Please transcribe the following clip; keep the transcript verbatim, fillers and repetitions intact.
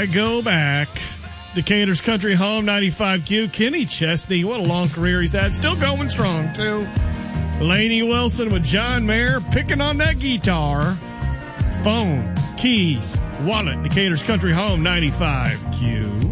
I go back. Decatur's Country Home, ninety-five Q. Kenny Chesney, what a long career he's had. Still going strong, too. Lainey Wilson with John Mayer picking on that guitar. Phone, keys, wallet. Decatur's Country Home, ninety-five Q.